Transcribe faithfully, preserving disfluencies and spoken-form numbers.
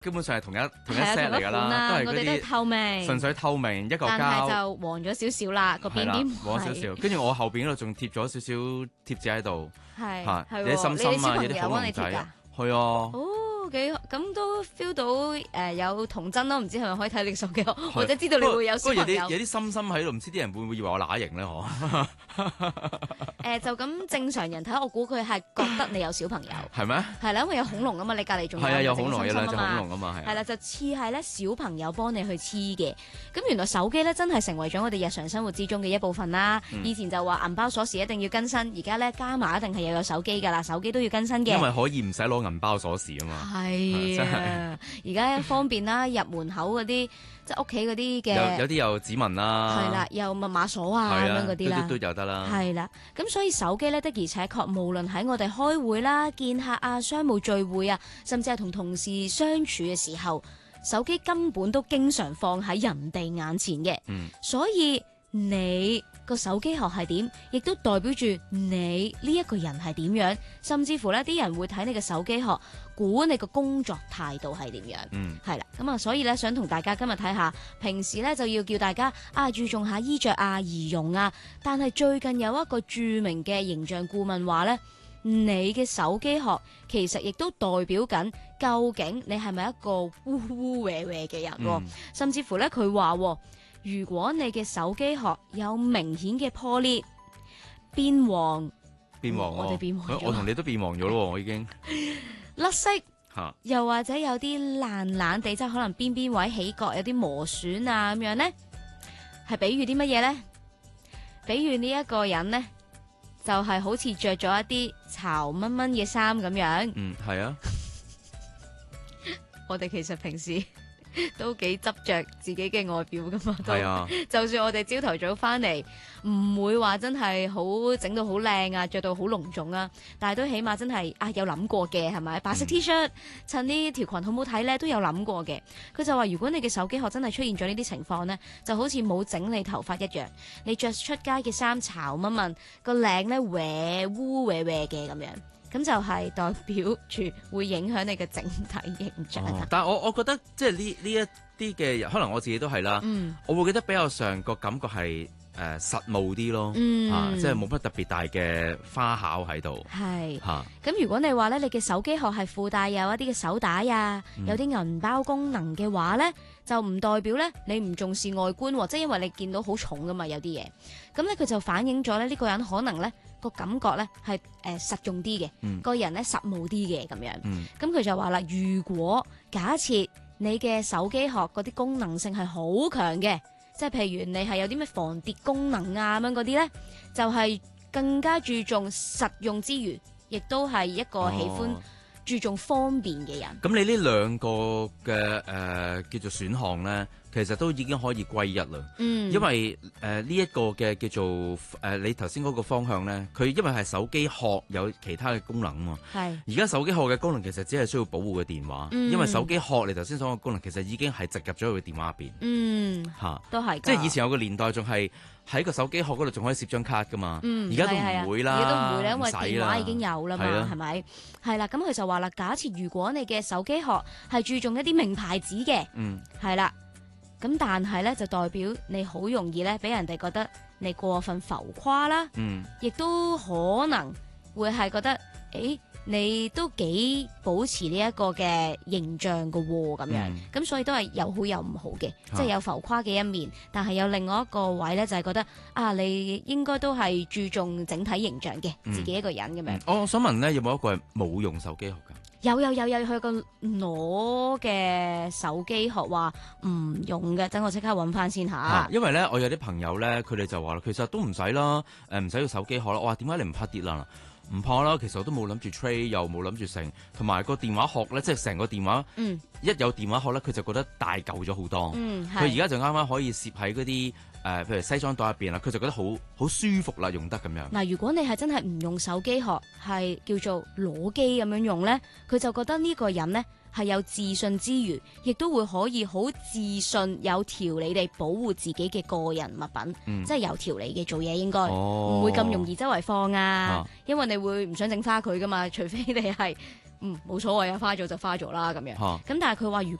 基本上係同一同一 set 嚟㗎啦，都係嗰我哋都係啲透明， 純粹透明一嚿但係膠， 就黃咗少少啦，個邊邊黃少少。跟住我後邊嗰度仲貼咗少少貼紙喺度， 係嚇係有啲心心啊，有啲有幫你貼恐龍仔㗎。 係啊。 哦，幾咁都 feel 到誒、呃、有童真咯，唔知係咪可以睇你手機殼，或者知道你會有小不過朋友。 有啲有啲心心喺度，唔知啲人會唔會以為我乸型咧？嗬？ 誒、呃、就咁正常人睇，我估佢係覺得你有小朋友。 係咩？ 係啦，因為有恐龍啊嘛，你隔離仲係啊，有恐龍，有兩隻隻恐龍啊嘛，係啊。 係啦，就似係咧小朋友幫你去黐嘅。咁原來手機咧真係成為咗我哋日常生活之中嘅一部分啦。 嗯以前就話銀包鎖匙一定要更新，而家咧加埋一定係又有手機㗎啦，手機都要更新嘅。 因為可以唔使攞銀包鎖匙啊嘛。 係啊，而家方便啦，入門口嗰啲即係屋企嗰啲嘅， 有有啲有指紋啦。 係啦，又密碼鎖啊咁係啊， 樣嗰啲啦都。都有得啦。 係啦，咁所以手機咧的而且確，無論喺我哋開會啦、見客啊、商務聚會啊，甚至係同同事相處嘅時候，手機根本都經常放喺人哋眼前嘅。 嗯， 所以你個手機殼係點，亦都代表住你呢一個人係點樣，甚至乎呢啲人會睇你嘅手機殼，估你個工作態度係點樣。 嗯， 係啦，咁啊，所以咧想同大家今日睇下，平時咧就要叫大家啊注重下衣着啊、儀容啊，但係最近有一個著名嘅形象顧問話咧，你嘅手機殼其實亦都代表緊究竟你係咪一個烏烏歪歪嘅人， 嗯甚至乎咧佢話，如果你嘅手機殼有明顯嘅破裂、變黃、 變黃喎。 我哋變黃咗我同你都變黃咗咯喎，我已經甩色。 嚇。 又或者有啲爛爛地，即係可能邊邊位起角有啲磨損啊咁樣呢，係比喻啲乜嘢呢？比喻呢一個人呢，就係、是、好似着咗一啲巢蚊蚊嘅衫咁樣。 嗯，係啊。 我哋其實平時都幾執着自己嘅外表噶嘛，都係啊。 就算我哋朝頭早翻嚟，唔會話真係好整到好靚啊，着到好隆重啊，但係都起碼真係啊有諗過嘅，係咪？白色 T 恤襯呢條裙好唔好睇呢？都有諗過嘅。佢就話如果你嘅手機殼真係出現咗呢啲情況呢，就好似冇整理頭髮一樣，你着出街嘅衫巢乜問個領呢，歪烏歪歪嘅咁樣。咁就係代表住會影響你嘅整體形象。 哦、但係我我覺得即係呢呢一啲嘅，可能我自己都係啦。 嗯， 我會覺得比較上個感覺係誒、呃、實務啲咯。 嗯， 啊，即係冇乜特別大嘅花巧喺度。 係嚇。 咁如果你話咧，你嘅手機殼係附帶有一啲嘅手帶啊， 嗯有啲銀包功能嘅話咧，就唔代表咧你唔重視外觀喎，即係因為你見到好重噶嘛，有啲嘢。咁咧佢就反映咗咧呢個人可能咧個感覺咧係誒實用啲嘅， 嗯個人咧實務啲嘅咁樣。 嗯咁佢就話啦，如果假設你嘅手機殼嗰啲功能性係好強嘅，即係譬如你係有啲咩防跌功能啊咁樣嗰啲咧，就係、是、更加注重實用之餘，亦都係一個喜歡哦注重方便嘅人。 咁你呢兩個嘅誒、呃、叫做選項咧，其實都已經可以歸一啦。 嗯， 因為誒呢一個嘅叫做誒、呃、你頭先嗰個方向咧，佢因為係手機殼有其他嘅功能啊嘛。 係而家手機殼嘅功能其實只係需要保護嘅電話， 嗯因為手機殼你頭先所講嘅功能其實已經係植入咗佢嘅電話入邊嗯嚇。 都係㗎， 即係以前有個年代仲係喺個手機殼嗰度仲可以攝張卡噶嘛， 嗯而家都係啊唔會啦， 而家都唔會啦，因為唔使電話已經有啦嘛， 係啊係咪？係啦，咁佢就話啦，假設如果你嘅手機殼係注重一啲名牌子嘅， 嗯係啦，咁但係咧就代表你好容易咧俾人哋覺得你過分浮誇啦， 嗯亦都可能會係覺得，誒你都幾保持呢一個嘅形象㗎喎，咁樣，咁、 嗯所以都係有好有唔好嘅， 啊即係有浮誇嘅一面，但係有另外一個位咧就係覺得啊，你應該都係注重整體形象嘅， 嗯自己一個人咁樣。 我我想問咧，有冇一個係冇用手機殼㗎？ 有有有有，佢有個攞嘅手機殼話唔用嘅，等我即刻揾翻先下。 啊因為咧，我有啲朋友咧，佢哋就話啦，其實都唔使啦，誒唔使要手機殼啦。我話點解你唔怕跌啦？唔怕啦，其實我都冇諗住 trade，又冇諗住成，同埋個電話殼咧，即係成個電話， 嗯一有電話殼咧，佢就覺得大嚿咗好多。 嗯， 佢而係家就啱啱可以攝喺嗰啲誒，譬如西裝袋入邊啦，佢就覺得好好舒服啦，用得咁樣。 嗱，如果你係真係唔用手機殼，係叫做攞機咁樣用呢，佢就覺得呢個人呢係有自信之餘，亦都會可以好自信、有條理地保護自己嘅個人物品， 嗯即係有條理嘅做嘢，應該唔、 哦會咁容易周圍放啊， 啊因為你會唔想整花佢噶嘛，除非你係嗯冇所謂啊，花咗就花咗啦咁樣。 嚇咁但係佢話如